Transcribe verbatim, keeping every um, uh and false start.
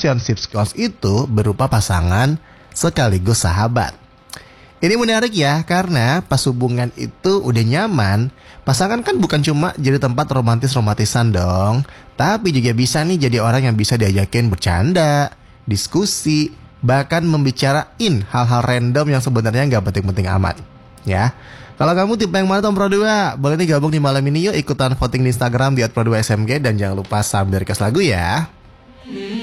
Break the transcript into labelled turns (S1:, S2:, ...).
S1: relationship goals itu berupa pasangan sekaligus sahabat. Ini menarik ya, karena pas hubungan itu udah nyaman, pasangan kan bukan cuma jadi tempat romantis-romantisan dong, tapi juga bisa nih jadi orang yang bisa diajakin bercanda, diskusi, bahkan membicarain hal-hal random yang sebenarnya nggak penting-penting amat. Ya, kalau kamu tipe yang mana Tom Pro dua, boleh nih gabung di malam ini yuk, ikutan voting di Instagram di at pro dua s m g, dan jangan lupa sambil request lagu ya.